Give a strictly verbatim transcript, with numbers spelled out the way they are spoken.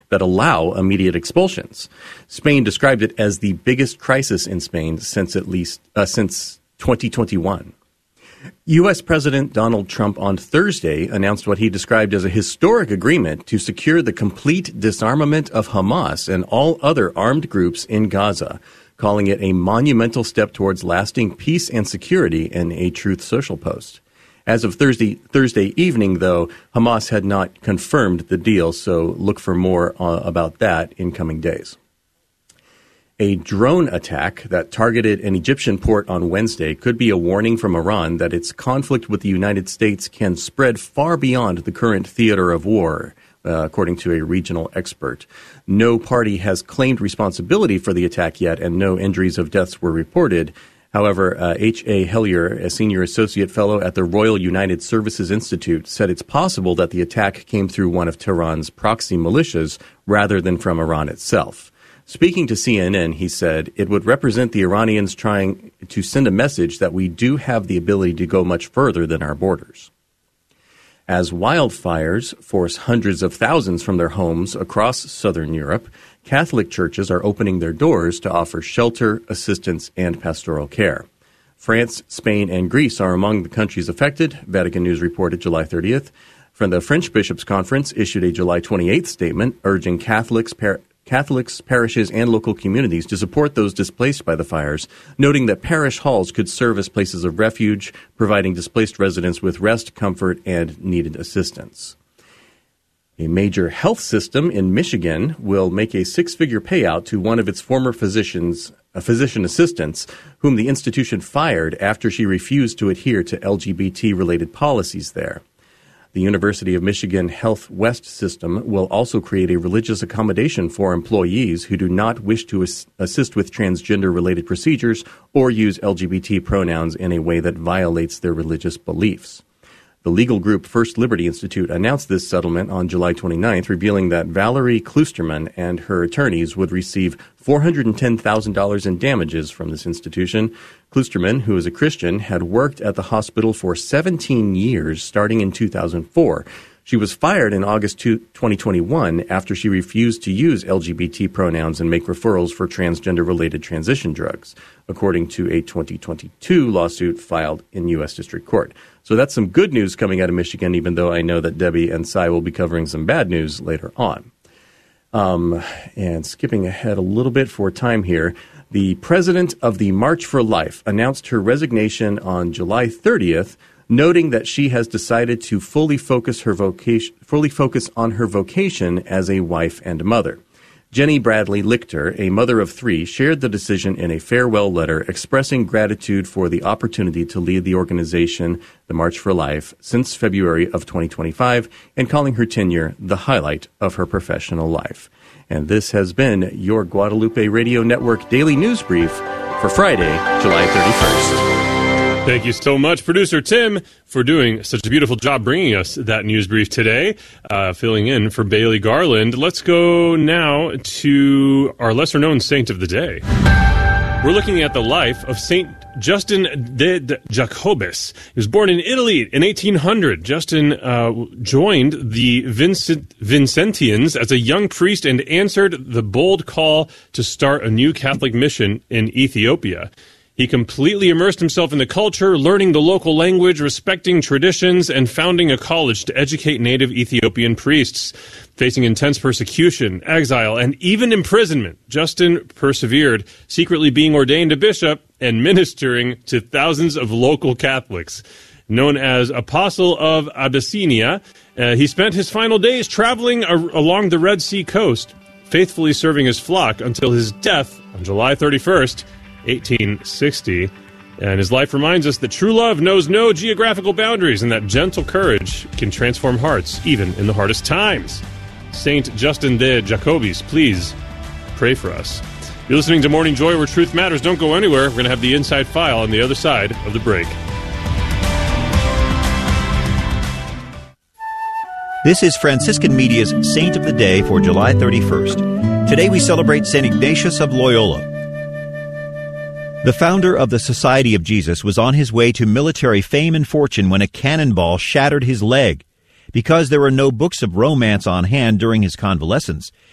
that allow immediate expulsions. Spain described it as the biggest crisis in Spain since at least uh, since twenty twenty-one. U S. President Donald Trump on Thursday announced what he described as a historic agreement to secure the complete disarmament of Hamas and all other armed groups in Gaza, calling it a monumental step towards lasting peace and security in a Truth Social post. As of Thursday Thursday evening, though, Hamas had not confirmed the deal, so look for more uh, about that in coming days. A drone attack that targeted an Egyptian port on Wednesday could be a warning from Iran that its conflict with the United States can spread far beyond the current theater of war, uh, according to a regional expert. No party has claimed responsibility for the attack yet, and no injuries of deaths were reported. However, uh, H A. Hellier, a senior associate fellow at the Royal United Services Institute, said it's possible that the attack came through one of Tehran's proxy militias rather than from Iran itself. Speaking to C N N, he said, it would represent the Iranians trying to send a message that we do have the ability to go much further than our borders. As wildfires force hundreds of thousands from their homes across southern Europe, Catholic churches are opening their doors to offer shelter, assistance, and pastoral care. France, Spain, and Greece are among the countries affected, Vatican News reported July thirtieth. From the French Bishops' Conference issued a July twenty-eighth statement urging Catholics, par- Catholics, parishes, and local communities to support those displaced by the fires, noting that parish halls could serve as places of refuge, providing displaced residents with rest, comfort, and needed assistance. A major health system in Michigan will make a six-figure payout to one of its former physicians, uh, physician assistants, whom the institution fired after she refused to adhere to L G B T-related policies there. The University of Michigan Health West system will also create a religious accommodation for employees who do not wish to as- assist with transgender-related procedures or use L G B T pronouns in a way that violates their religious beliefs. The legal group First Liberty Institute announced this settlement on July twenty-ninth, revealing that Valerie Klusterman and her attorneys would receive four hundred ten thousand dollars in damages from this institution. Klusterman, who is a Christian, had worked at the hospital for seventeen years, starting in two thousand four. She was fired in August twenty twenty-one after she refused to use L G B T pronouns and make referrals for transgender-related transition drugs, according to a twenty twenty-two lawsuit filed in U S District Court. So that's some good news coming out of Michigan, even though I know that Debbie and Cy will be covering some bad news later on. Um, and skipping ahead a little bit for time here, the president of the March for Life announced her resignation on July thirtieth, noting that she has decided to fully focus her vocation, fully focus on her vocation as a wife and mother. Jenny Bradley Lichter, a mother of three, shared the decision in a farewell letter expressing gratitude for the opportunity to lead the organization, the March for Life, since February of twenty twenty-five, and calling her tenure the highlight of her professional life. And this has been your Guadalupe Radio Network Daily News Brief for Friday, July thirty-first. Thank you so much, Producer Tim, for doing such a beautiful job bringing us that news brief today, uh, filling in for Bailey Garland. Let's go now to our lesser-known saint of the day. We're looking at the life of Saint Justin de Jacobus. He was born in Italy in eighteen hundred. Justin uh, joined the Vincent, Vincentians as a young priest and answered the bold call to start a new Catholic mission in Ethiopia. He completely immersed himself in the culture, learning the local language, respecting traditions, and founding a college to educate native Ethiopian priests. Facing intense persecution, exile, and even imprisonment, Justin persevered, secretly being ordained a bishop and ministering to thousands of local Catholics. Known as Apostle of Abyssinia, uh, he spent his final days traveling a- along the Red Sea coast, faithfully serving his flock until his death on July thirty-first, eighteen sixty. And his life reminds us that true love knows no geographical boundaries and that gentle courage can transform hearts even in the hardest times. Saint Justin de Jacobus, please pray for us. You're listening to Morning Joy, where truth matters. Don't go anywhere. We're going to have the inside file on the other side of the break. This is Franciscan Media's Saint of the Day for July thirty-first. Today we celebrate Saint Ignatius of Loyola. The founder of the Society of Jesus was on his way to military fame and fortune when a cannonball shattered his leg. Because there were no books of romance on hand during his convalescence,